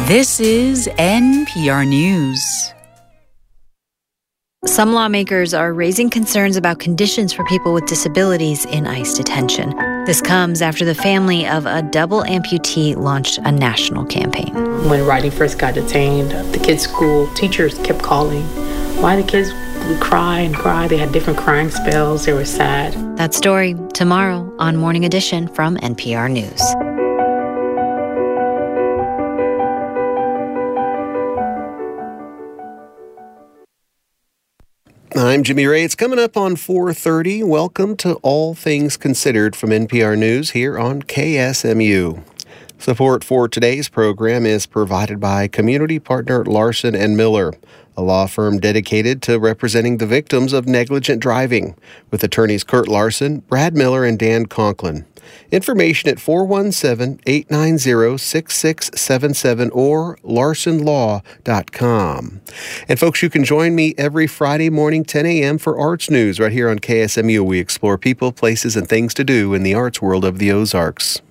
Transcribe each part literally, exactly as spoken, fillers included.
This is N P R News. Some lawmakers are raising concerns about conditions for people with disabilities in ICE detention. This comes after the family of a double amputee launched a national campaign. When Riley first got detained, the kids' school teachers kept calling. Why the kids would cry and cry. They had different crying spells. They were sad. That story tomorrow on Morning Edition from N P R News. I'm Jimmy Ray. It's coming up on four thirty. Welcome to All Things Considered from N P R News here on K S M U. Support for today's program is provided by community partner Larson and Miller, a law firm dedicated to representing the victims of negligent driving, with attorneys Kurt Larson, Brad Miller, and Dan Conklin. Information at four one seven, eight nine zero, six six seven seven or larson law dot com. And folks, you can join me every Friday morning, ten a.m. for Arts News right here on K S M U. We explore people, places, and things to do in the arts world of the Ozarks.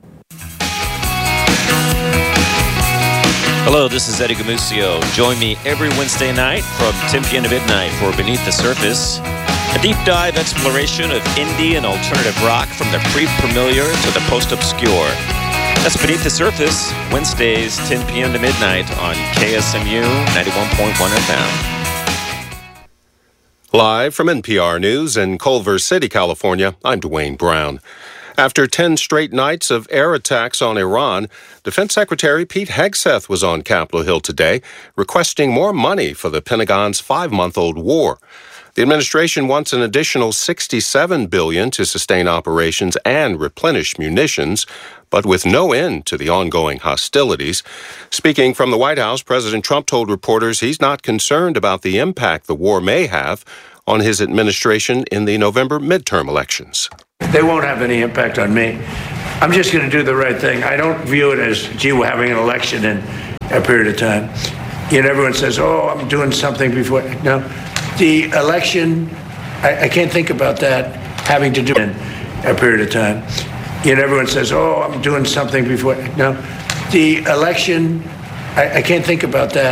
Hello, this is Eddie Gamusio. Join me every Wednesday night from ten p.m. to midnight for Beneath the Surface, a deep dive exploration of indie and alternative rock from the pre-familiar to the post-obscure. That's Beneath the Surface, Wednesdays, ten p.m. to midnight on K S M U ninety-one point one F M. Live from N P R News in Culver City, California, I'm Dwayne Brown. After ten straight nights of air attacks on Iran, Defense Secretary Pete Hegseth was on Capitol Hill today, requesting more money for the Pentagon's five-month-old war. The administration wants an additional sixty-seven billion dollars to sustain operations and replenish munitions, but with no end to the ongoing hostilities. Speaking from the White House, President Trump told reporters he's not concerned about the impact the war may have on his administration in the November midterm elections. They won't have any impact on me. I'm just going to do the right thing. I don't view it as, gee, we're having an election in a period of time. You know, everyone says, oh, I'm doing something before. No, the election, I, I can't think about that having to do in a period of time. You know, everyone says, oh, I'm doing something before. No, the election, I, I can't think about that